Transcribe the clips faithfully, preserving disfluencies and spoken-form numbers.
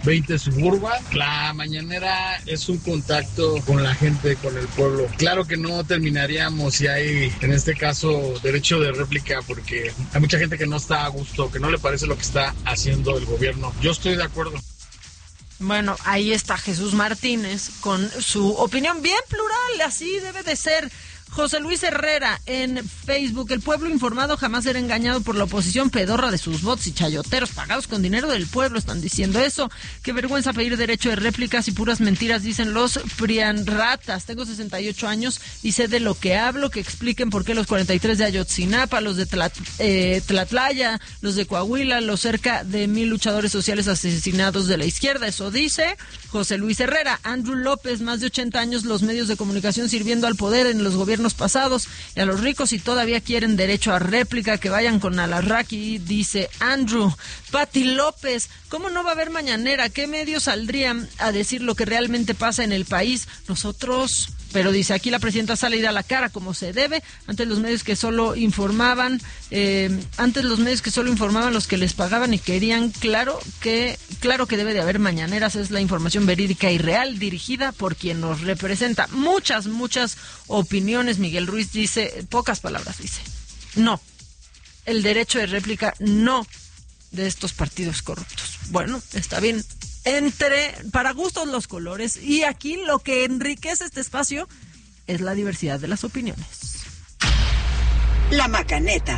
veinte Suburban. La mañanera es un contacto con la gente, con el pueblo. Claro que no terminaríamos si hay, en este caso, derecho de réplica, porque hay mucha gente que no está a gusto, que no le parece lo que está haciendo el gobierno. Yo estoy de acuerdo. Bueno, ahí está Jesús Martínez con su opinión bien plural, así debe de ser. José Luis Herrera en Facebook: el pueblo informado jamás será engañado por la oposición pedorra de sus bots y chayoteros pagados con dinero del pueblo. Están diciendo eso. Qué vergüenza pedir derecho de réplicas y puras mentiras, dicen los prianratas. Tengo sesenta y ocho años y sé de lo que hablo. Que expliquen por qué los cuarenta y tres de Ayotzinapa, los de Tlat, eh, Tlatlaya, los de Coahuila, los cerca de mil luchadores sociales asesinados de la izquierda. Eso dice José Luis Herrera. Andrew López: más de ochenta años los medios de comunicación sirviendo al poder en los gobiernos pasados, y a los ricos y todavía quieren derecho a réplica, que vayan con Alarraqui, dice Andrew. Pati López: ¿cómo no va a haber mañanera? ¿Qué medios saldrían a decir lo que realmente pasa en el país? Nosotros... Pero dice, aquí la presidenta sale y da la cara como se debe. Antes los medios que solo informaban, eh, antes los medios que solo informaban los que les pagaban y querían, claro que, claro que debe de haber mañaneras. Es la información verídica y real, dirigida por quien nos representa. Muchas, muchas opiniones. Miguel Ruiz dice, pocas palabras, dice, no, el derecho de réplica no de estos partidos corruptos. Bueno, está bien. Entre, para gustos los colores, y aquí lo que enriquece este espacio es la diversidad de las opiniones. La Macaneta.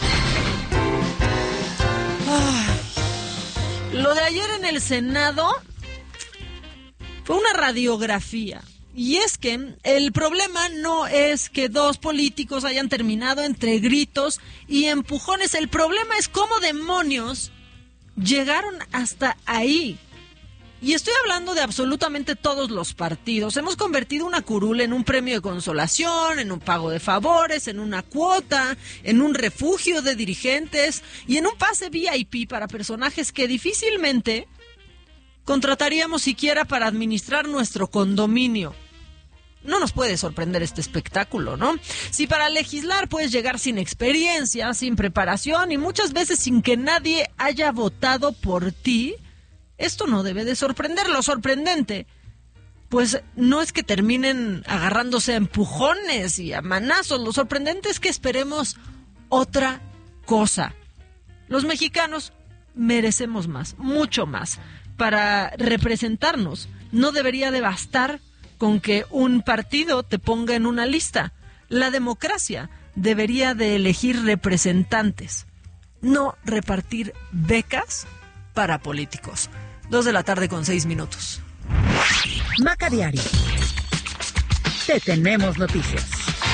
Ay, lo de ayer en el Senado fue una radiografía. Y es que el problema no es que dos políticos hayan terminado entre gritos y empujones. El problema es cómo demonios llegaron hasta ahí. Y estoy hablando de absolutamente todos los partidos. Hemos convertido una curul en un premio de consolación, en un pago de favores, en una cuota, en un refugio de dirigentes y en un pase V I P para personajes que difícilmente contrataríamos siquiera para administrar nuestro condominio. No nos puede sorprender este espectáculo, ¿no? Si para legislar puedes llegar sin experiencia, sin preparación y muchas veces sin que nadie haya votado por ti, esto no debe de sorprender. Lo sorprendente, pues no es que terminen agarrándose a empujones y a manazos. Lo sorprendente es que esperemos otra cosa. Los mexicanos merecemos más, mucho más. Para representarnos, no debería de bastar con que un partido te ponga en una lista. La democracia debería de elegir representantes, no repartir becas para políticos. Dos de la tarde con seis minutos. Maca Diario. Te tenemos noticias.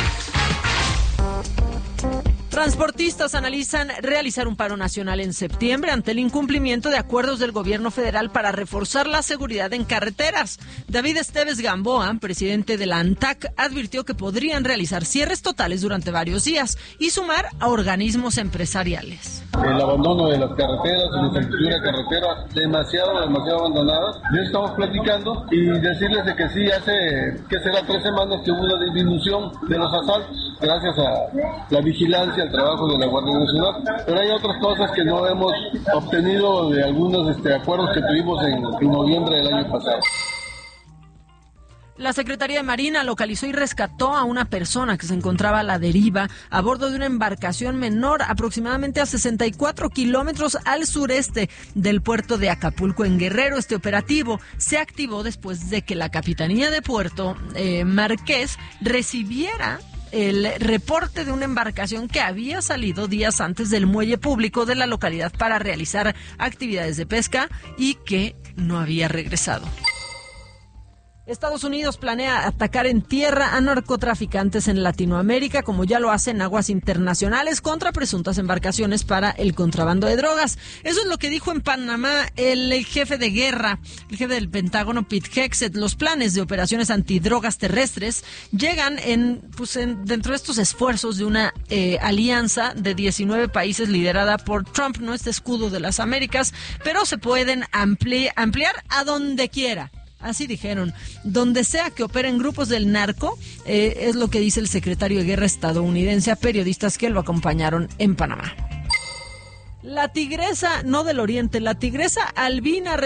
Transportistas analizan realizar un paro nacional en septiembre ante el incumplimiento de acuerdos del gobierno federal para reforzar la seguridad en carreteras. David Esteves Gamboa, presidente de la ANTAC, advirtió que podrían realizar cierres totales durante varios días y sumar a organismos empresariales. El abandono de las carreteras, de la infraestructura carretera, demasiado, demasiado abandonadas. Ya estamos platicando y decirles de que sí, hace, que será tres semanas que hubo una disminución de los asaltos, gracias a la vigilancia, al trabajo de la Guardia Nacional. Pero hay otras cosas que no hemos obtenido de algunos este, acuerdos que tuvimos en, en noviembre del año pasado. La Secretaría de Marina localizó y rescató a una persona que se encontraba a la deriva a bordo de una embarcación menor aproximadamente a sesenta y cuatro kilómetros al sureste del puerto de Acapulco, en Guerrero. Este operativo se activó después de que la Capitanía de Puerto eh, Marqués recibiera el reporte de una embarcación que había salido días antes del muelle público de la localidad para realizar actividades de pesca y que no había regresado. Estados Unidos planea atacar en tierra a narcotraficantes en Latinoamérica, como ya lo hace en aguas internacionales, contra presuntas embarcaciones para el contrabando de drogas. Eso es lo que dijo en Panamá el jefe de guerra, el jefe del Pentágono, Pete Hegseth. Los planes de operaciones antidrogas terrestres llegan en, pues en, dentro de estos esfuerzos de una eh, alianza de diecinueve países liderada por Trump, no este escudo de las Américas, pero se pueden ampli- ampliar a donde quiera. Así dijeron, donde sea que operen grupos del narco, eh, es lo que dice el secretario de Guerra estadounidense a periodistas que lo acompañaron en Panamá. La tigresa, no del oriente, la tigresa albina